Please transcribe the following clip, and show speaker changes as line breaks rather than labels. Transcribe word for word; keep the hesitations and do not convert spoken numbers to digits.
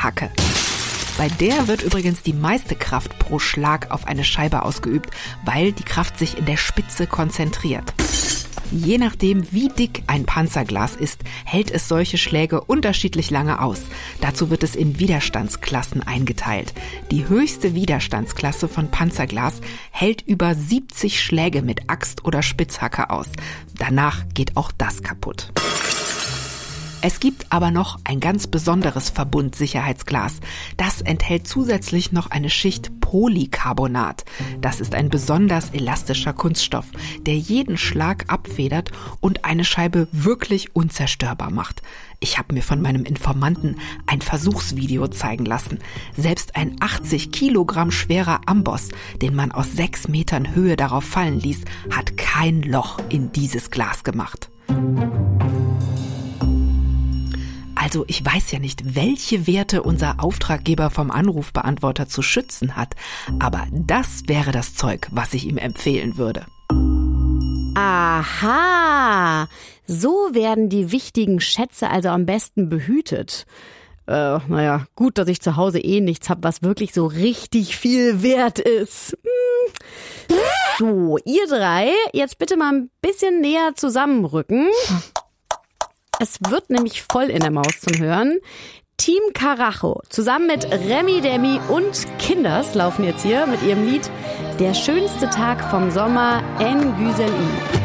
Spitzhacke. Bei der wird übrigens die meiste Kraft pro Schlag auf eine Scheibe ausgeübt, weil die Kraft sich in der Spitze konzentriert. Je nachdem, wie dick ein Panzerglas ist, hält es solche Schläge unterschiedlich lange aus. Dazu wird es in Widerstandsklassen eingeteilt. Die höchste Widerstandsklasse von Panzerglas hält über siebzig Schläge mit Axt oder Spitzhacke aus. Danach geht auch das kaputt. Es gibt aber noch ein ganz besonderes Verbundsicherheitsglas. Das enthält zusätzlich noch eine Schicht Polycarbonat. Das ist ein besonders elastischer Kunststoff, der jeden Schlag abfedert und eine Scheibe wirklich unzerstörbar macht. Ich habe mir von meinem Informanten ein Versuchsvideo zeigen lassen. Selbst ein achtzig Kilogramm schwerer Amboss, den man aus sechs Metern Höhe darauf fallen ließ, hat kein Loch in dieses Glas gemacht. Also ich weiß ja nicht, welche Werte unser Auftraggeber vom Anrufbeantworter zu schützen hat, aber das wäre das Zeug, was ich ihm empfehlen würde.
Aha, so werden die wichtigen Schätze also am besten behütet. Äh, naja, gut, dass ich zu Hause eh nichts habe, was wirklich so richtig viel wert ist. Hm. So, ihr drei, jetzt bitte mal ein bisschen näher zusammenrücken. Es wird nämlich voll in der Maus zum Hören. Team Karacho zusammen mit Remi Demi und Kinders laufen jetzt hier mit ihrem Lied Der schönste Tag vom Sommer en Güzel-i.